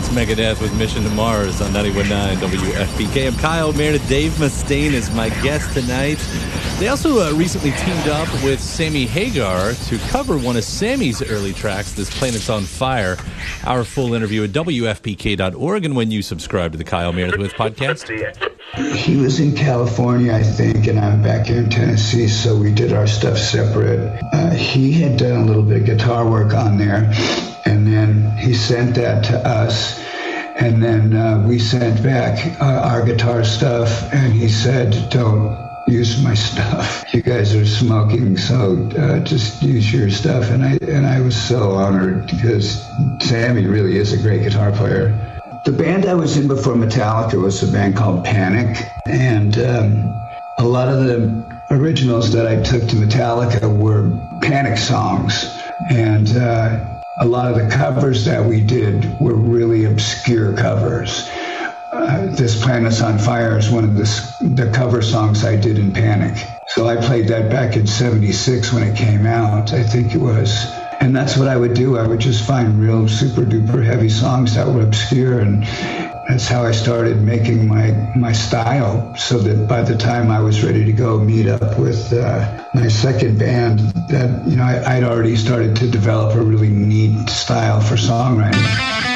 Megadeth with Mission to Mars on 91.9 WFPK. I'm Kyle Meredith. Dave Mustaine is my guest tonight. They also recently teamed up with Sammy Hagar to cover one of Sammy's early tracks, This Planet's on Fire. Our full interview at WFPK.org, and when you subscribe to the Kyle Meredith With podcast. He was in California, I think, and I'm back here in Tennessee, so we did our stuff separate. He had done a little bit of guitar work on there, and then he sent that to us, and then we sent back our guitar stuff, and he said, don't use my stuff. You guys are smoking, so just use your stuff. And I was so honored because Sammy really is a great guitar player. The band I was in before Metallica was a band called Panic, and a lot of the originals that I took to Metallica were Panic songs, and a lot of the covers that we did were really obscure covers. This Planet's on Fire is one of the cover songs I did in Panic. So I played that back in '76 when it came out, I think it was. And that's what I would do. I would just find real super duper heavy songs that were obscure, and that's how I started making my style, so that by the time I was ready to go meet up with my second band, that I'd already started to develop a really neat style for songwriting.